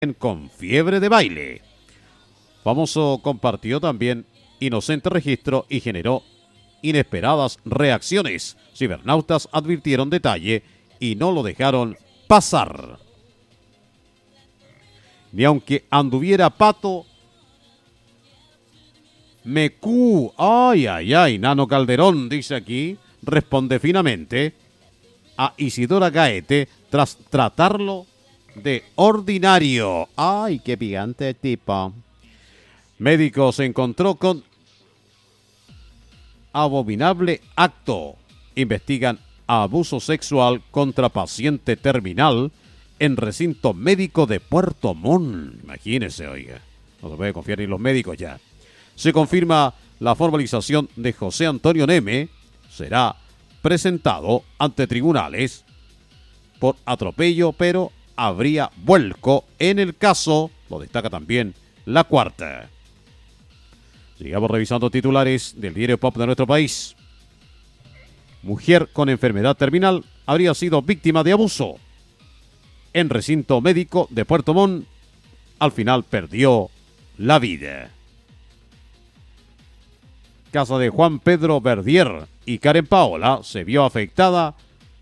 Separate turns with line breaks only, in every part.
con fiebre de baile. Famoso compartió también inocente registro y generó inesperadas reacciones. Cibernautas advirtieron detalle y no lo dejaron pasar. Ni aunque anduviera pato, mecú. Ay, ay, ay, Nano Calderón, dice aquí, responde finamente a Isidora Gaete tras tratarlo de ordinario. Ay, qué picante tipo. Médico se encontró con abominable acto. Investigan abuso sexual contra paciente terminal en recinto médico de Puerto Montt. Imagínese, oiga. No se puede confiar en los médicos ya. Se confirma la formalización de José Antonio Neme. Será presentado ante tribunales por atropello, pero habría vuelco en el caso. Lo destaca también La Cuarta. Sigamos revisando titulares del diario Pop de nuestro país. Mujer con enfermedad terminal habría sido víctima de abuso en recinto médico de Puerto Montt. Al final perdió la vida. Casa de Juan Pedro Verdier y Karen Paola se vio afectada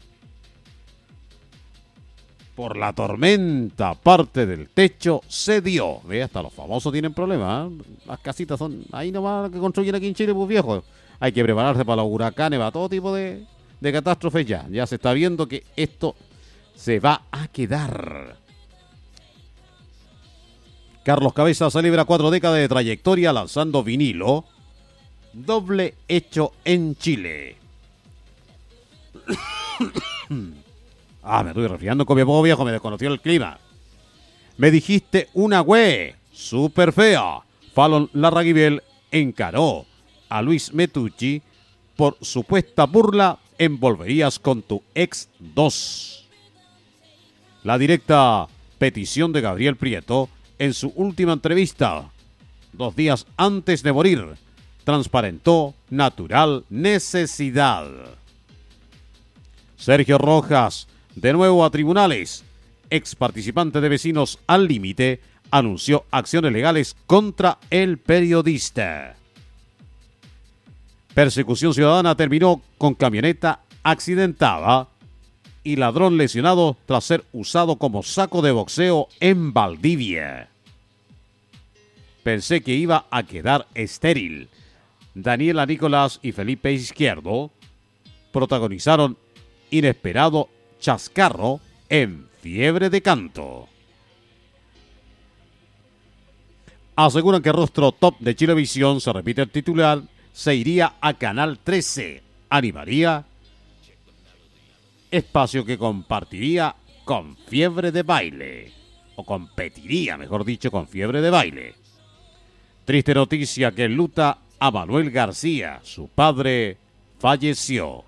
por la tormenta. Parte del techo cedió. Ve, hasta los famosos tienen problemas, ¿eh? Las casitas son ahí nomás que construyen aquí en Chile, pues viejo. Hay que prepararse para los huracanes, para todo tipo de catástrofes ya. Ya se está viendo que esto se va a quedar. Carlos Cabeza celebra 4 décadas de trayectoria lanzando vinilo. Doble hecho en Chile. Me estoy resfriando con mi poco viejo, me desconoció el clima. Me dijiste una güey, súper fea. Fallon Larraguibel encaró a Luis Metucci por supuesta burla en Volverías con tu ex 2. La directa petición de Gabriel Prieto en su última entrevista, 2 días antes de morir, transparentó natural necesidad. Sergio Rojas, de nuevo a tribunales. Ex participante de Vecinos al Límite anunció acciones legales contra el periodista. Persecución ciudadana terminó con camioneta accidentada y ladrón lesionado tras ser usado como saco de boxeo en Valdivia. Pensé que iba a quedar estéril. Daniela Nicolás y Felipe Izquierdo protagonizaron inesperado chascarro en Fiebre de Canto. Aseguran que rostro top de Chilevisión, se repite el titular, se iría a Canal 13. Animaría espacio que compartiría con Fiebre de Baile. O competiría, mejor dicho, con Fiebre de Baile. Triste noticia que enluta a Manuel García. Su padre falleció.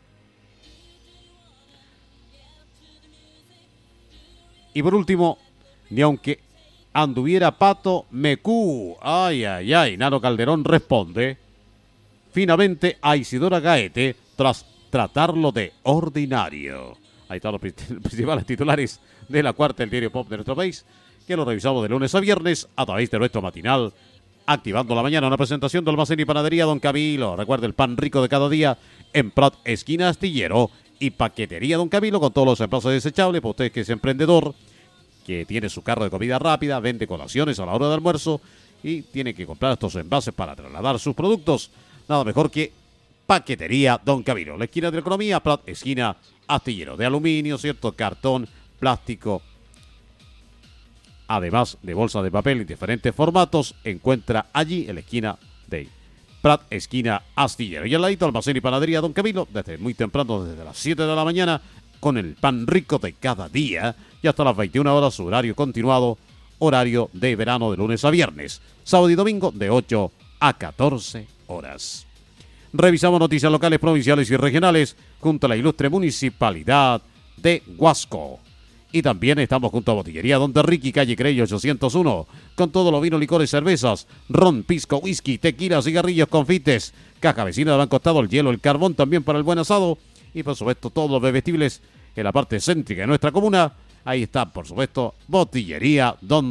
Y por último, ni aunque anduviera pato, mecú. Ay, ay, ay. Nano Calderón responde finalmente a Isidora Gaete tras tratarlo de ordinario. Ahí están los principales titulares de La Cuarta, el diario Pop de nuestro país, que lo revisamos de lunes a viernes a través de nuestro matinal Activando la Mañana. Una presentación de Almacén y Panadería Don Camilo. Recuerde, el pan rico de cada día en Prat, esquina Astillero. Y Paquetería Don Camilo, con todos los envases desechables para usted que es emprendedor, que tiene su carro de comida rápida, vende colaciones a la hora de almuerzo y tiene que comprar estos envases para trasladar sus productos. Nada mejor que Paquetería Don Camilo. La esquina de la economía, Prat, esquina Astillero. De aluminio, ¿cierto? Cartón, plástico, además de bolsas de papel en diferentes formatos. Encuentra allí en la esquina de Prat, esquina Astillero. Y al ladito, Almacén y Panadería Don Camilo, desde muy temprano, desde las 7 de la mañana, con el pan rico de cada día, y hasta las 21 horas, su horario continuado, horario de verano de lunes a viernes, sábado y domingo de 8 a 14 horas. Revisamos noticias locales, provinciales y regionales junto a la ilustre municipalidad de Huasco. Y también estamos junto a Botillería Don Ricky, calle Crey 801, con todo lo vino, licores, cervezas, ron, pisco, whisky, tequila, cigarrillos, confites, caja vecina de Banco Estado, el hielo, el carbón también para el buen asado y por supuesto todos los bebestibles en la parte céntrica de nuestra comuna Ahí está, por supuesto, Botillería Don